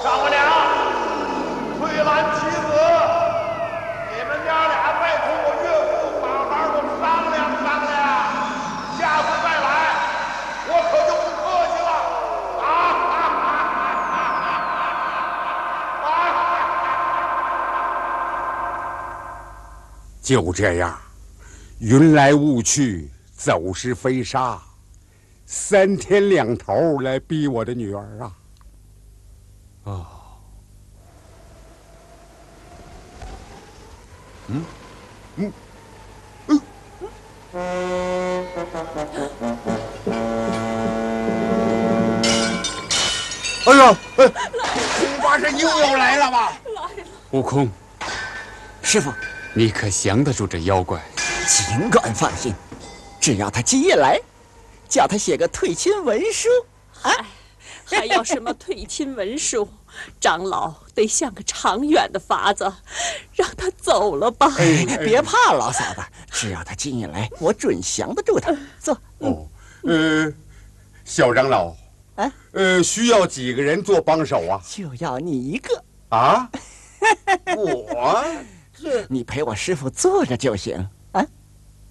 丈母娘，翠兰妻子，你们娘俩再同我岳父好好的商量商量，下次再来，我可就不客气了就这样，云来雾去，走是飞沙，三天两头来逼我的女儿啊！哎呦，恐怕是又要来了吧？ 悟空， 师傅， 你可降得住这妖怪？ 尽管放心，只要他今夜来，叫他写个退亲文书。 还要什么退亲文书？长老得想个长远的法子，让他走了吧。 别怕，老嫂子，只要他今夜来，我准降得住他。坐。 小长老，需要几个人做帮手啊？ 就要你一个啊？我？ 你陪我师傅坐着就行。